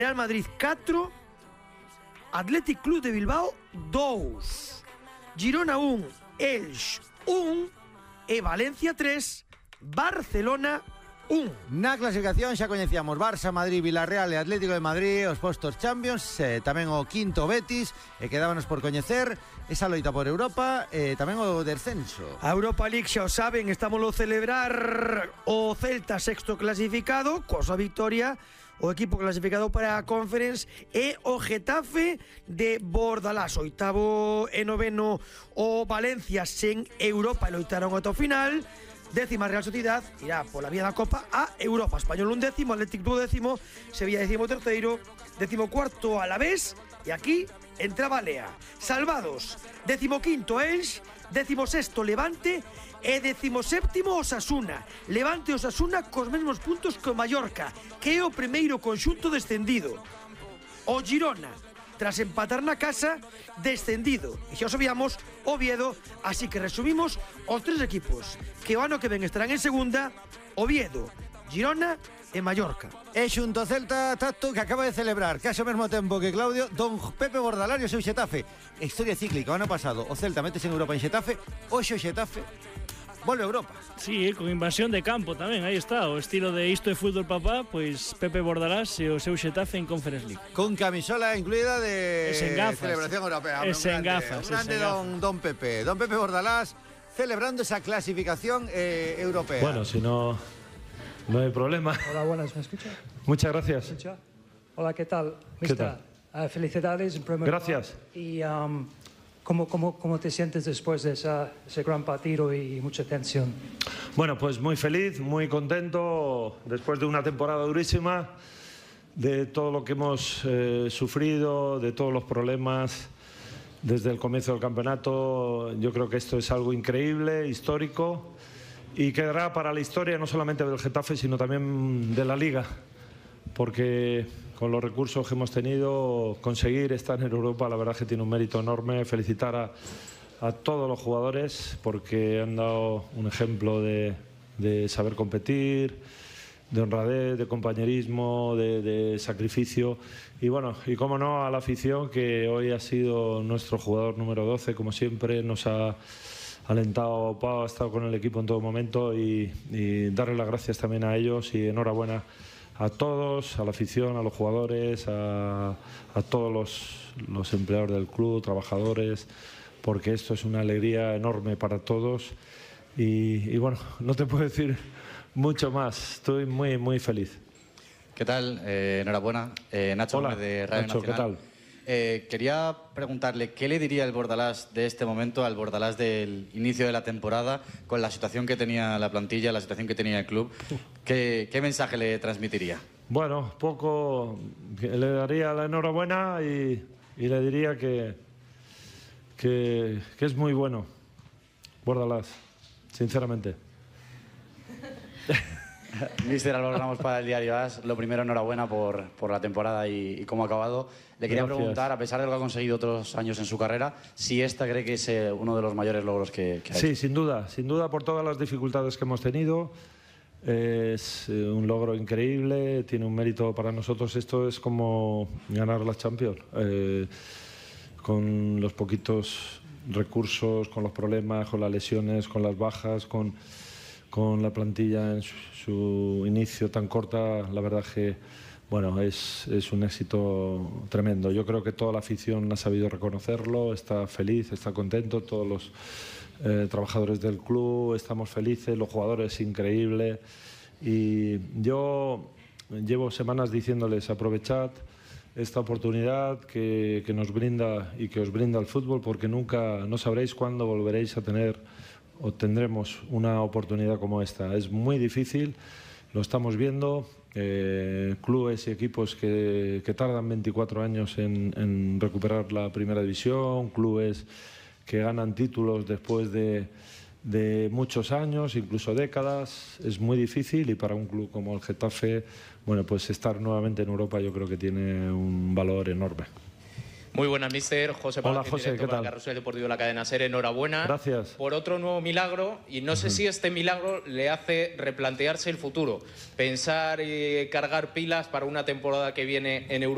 Real Madrid 4, Athletic Club de Bilbao 2, Girona 1, Elche 1 e Valencia 3, Barcelona 1. Na clasificación xa coñecíamos Barça, Madrid, Villarreal e Atlético de Madrid, os postos Champions, tamén o quinto Betis, e quedábanos por coñecer esa loita por Europa e tamén o descenso. A Europa League xa o saben, estámoslo celebrar o Celta sexto clasificado, cosa victoria, o equipo clasificado para a Conference e o Getafe de Bordalás, oitavo e noveno o Valencia sen Europa e loitaron ata o final. Décima Real Sociedad irá pola vía da Copa a Europa. Español un décimo, Atlético décimo, Sevilla décimo terceiro, décimo cuarto Alavés e aquí entra Balea. Salvados, décimo quinto Elche, décimo sexto Levante e décimo séptimo Osasuna. Levante e Osasuna cos mesmos puntos que o Mallorca, que é o primeiro conxunto descendido. O Girona, tras empatar na casa, descendido. E xa o sabíamos, Oviedo, así que resumimos os tres equipos que o ano que ven estarán en segunda: Oviedo, Girona e Mallorca. E xunto Celta Tato, que acaba de celebrar case ao mesmo tempo que Claudio, don Pepe Bordalás e o seu Xetafe. Historia cíclica, o ano pasado o Celta metes en Europa en Xetafe, hoxe o Xetafe volve a Europa. Sí, con invasión de campo tamén, aí está, o estilo de isto é fútbol papá, pois Pepe Bordalás e o seu Xetafe en Conference League. Con camisola incluída de celebración europea. E sen gafas. Un grande don Pepe. Don Pepe Bordalás celebrando esa clasificación europea. Bueno, si no hay problema. Hola, buenas, ¿me escucha? Muchas gracias. ¿Me escucha? Hola, ¿qué tal? ¿Qué tal? Felicidades en primer lugar. Gracias. Y ¿cómo te sientes después de ese gran partido y mucha tensión? Bueno, pues muy feliz, muy contento, después de una temporada durísima, de todo lo que hemos sufrido, de todos los problemas desde el comienzo del campeonato. Yo creo que esto es algo increíble, histórico, y quedará para la historia no solamente del Getafe, sino también de la Liga, porque con los recursos que hemos tenido, conseguir estar en Europa, la verdad que tiene un mérito enorme. Felicitar a todos los jugadores porque han dado un ejemplo de saber competir, de honradez, de compañerismo, de sacrificio. Y bueno, y cómo no, a la afición, que hoy ha sido nuestro jugador número 12, como siempre, nos ha alentado, Pau ha estado con el equipo en todo momento, y darle las gracias también a ellos, y enhorabuena a todos, a la afición, a los jugadores, a todos los empleados del club, trabajadores, porque esto es una alegría enorme para todos. Y bueno, no te puedo decir mucho más, estoy muy, muy feliz. ¿Qué tal? Enhorabuena. Nacho Hola, Gómez de Radio Nacho, Nacional. ¿qué tal? Quería preguntarle, ¿qué le diría el Bordalás de este momento al Bordalás del inicio de la temporada, con la situación que tenía la plantilla, la situación que tenía el club? ¿Qué mensaje le transmitiría? Bueno, poco, le daría la enhorabuena y le diría que es muy bueno, Bordalás, sinceramente. Mister Álvaro Ramos para el Diario AS. Lo primero, enhorabuena por la temporada y cómo ha acabado. Le quería preguntar, a pesar de lo que ha conseguido otros años en su carrera, si esta cree que es uno de los mayores logros que ha hecho. Sí, sin duda, por todas las dificultades que hemos tenido. Es un logro increíble, tiene un mérito para nosotros. Esto es como ganar la Champions. Con los poquitos recursos, con los problemas, con las lesiones, con las bajas, con la plantilla en su inicio tan corta, la verdad que bueno, es un éxito tremendo. Yo creo que toda la afición ha sabido reconocerlo, está feliz, está contento, todos los trabajadores del club estamos felices, los jugadores increíbles, y yo llevo semanas diciéndoles: aprovechad esta oportunidad que nos brinda y que os brinda el fútbol, porque nunca, no sabréis cuándo volveréis a tener o tendremos una oportunidad como esta. Es muy difícil, lo estamos viendo, clubes y equipos que tardan 24 años en recuperar la primera división, clubes que ganan títulos después de muchos años, incluso décadas. Es muy difícil, y para un club como el Getafe, bueno, pues estar nuevamente en Europa yo creo que tiene un valor enorme. Muy buenas, mister. José Pablo, hola, José, ¿qué tal? Carrusel Deportivo de la cadena SER. Enhorabuena. Gracias. Por otro nuevo milagro, y no sé si este milagro le hace replantearse el futuro, pensar y cargar pilas para una temporada que viene en Europa.